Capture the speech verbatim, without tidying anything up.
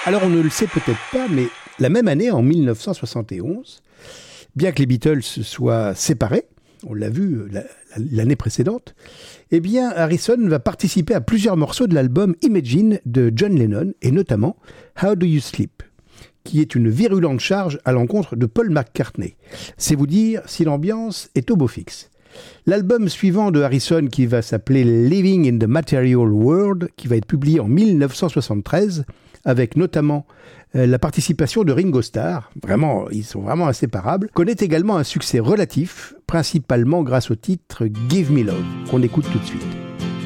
Alors on ne le sait peut-être pas, mais la même année, en mille neuf cent soixante et onze, bien que les Beatles se soient séparés, on l'a vu la, la, l'année précédente, eh bien Harrison va participer à plusieurs morceaux de l'album Imagine de John Lennon, et notamment How Do You Sleep, qui est une virulente charge à l'encontre de Paul McCartney. C'est vous dire si l'ambiance est au beau fixe. L'album suivant de Harrison, qui va s'appeler Living in the Material World, qui va être publié en mille neuf cent soixante-treize, avec notamment euh, la participation de Ringo Starr, vraiment, ils sont vraiment inséparables, connaît également un succès relatif, principalement grâce au titre Give Me Love, qu'on écoute tout de suite.